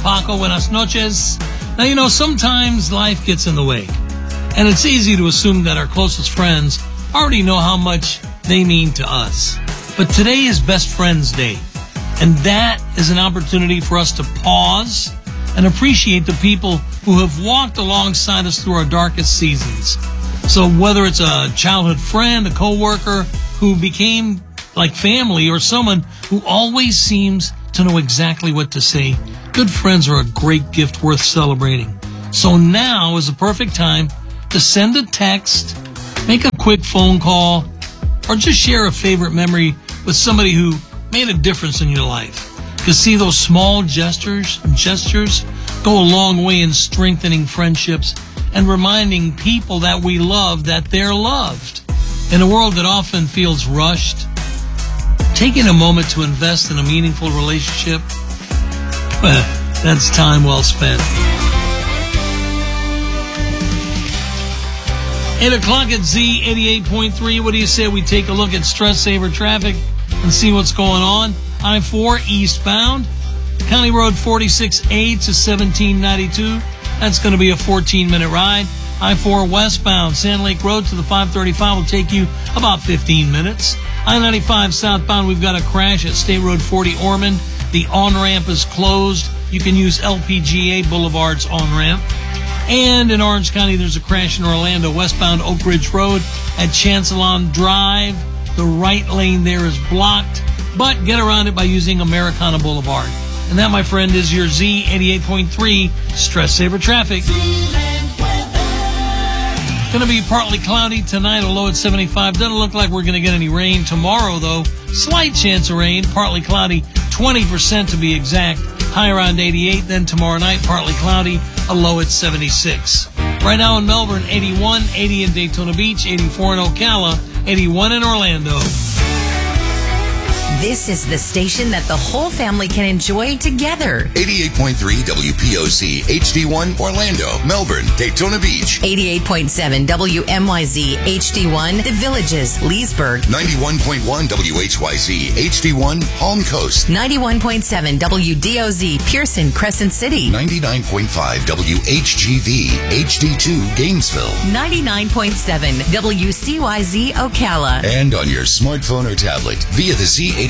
Paco, buenas noches. Now, you know, sometimes life gets in the way, and it's easy to assume that our closest friends already know how much they mean to us. But today is Best Friends Day, and that is an opportunity for us to pause and appreciate the people who have walked alongside us through our darkest seasons. So whether it's a childhood friend, a coworker who became like family, or someone who always seems to know exactly what to say, good friends are a great gift worth celebrating. So now is the perfect time to send a text, make a quick phone call, or just share a favorite memory with somebody who made a difference in your life. Because see, those small gestures go a long way in strengthening friendships and reminding people that we love that they're loved. In a world that often feels rushed, taking a moment to invest in a meaningful relationship, well, that's time well spent. 8 o'clock at Z88.3. What do you say we take a look at Stress Saver traffic and see what's going on? I-4 eastbound, County Road 46A to 1792. That's going to be a 14-minute ride. I-4 westbound, Sand Lake Road to the 535 will take you about 15 minutes. I-95 southbound, we've got a crash at State Road 40 Ormond. The on-ramp is closed. You can use LPGA Boulevard's on-ramp. And in Orange County, there's a crash in Orlando, westbound Oak Ridge Road at Chancelon Drive. The right lane there is blocked, but get around it by using Americana Boulevard. And that, my friend, is your Z88.3 Stress Saver Traffic. Going to be partly cloudy tonight, a low at 75. Doesn't look like we're going to get any rain tomorrow, though. Slight chance of rain, partly cloudy, 20% to be exact. High around 88. Then tomorrow night, partly cloudy, a low at 76. Right now in Melbourne, 81, 80 in Daytona Beach, 84 in Ocala, 81 in Orlando. This is the station that the whole family can enjoy together. 88.3 WPOC HD1 Orlando, Melbourne, Daytona Beach. 88.7 WMYZ HD1 The Villages, Leesburg. 91.1 WHYZ HD1 Palm Coast. 91.7 WDOZ Pearson, Crescent City. 99.5 WHGV HD2 Gainesville. 99.7 WCYZ Ocala. And on your smartphone or tablet via the Z